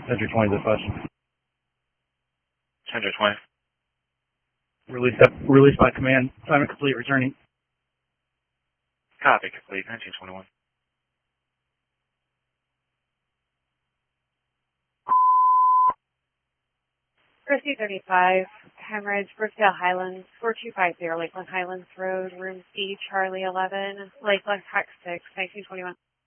Center 20 dispatch. Center 20. Released by command. Assignment complete. Returning. Copy complete. 1921. Christie 35, Hemorrhage, Brookdale Highlands, 4250 Lakeland Highlands Road, Room C, Charlie 11, Lakeland Tax 6, 1921.